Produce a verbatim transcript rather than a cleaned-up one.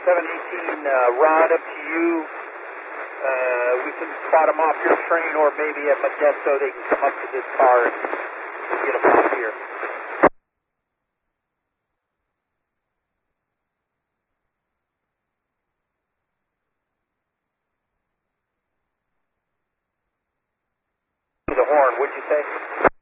seven eighteen, uh, Rod, up to you. Uh, we can spot them off your train or maybe at Modesto they can come up to this car and get them off here. The horn, what'd you say?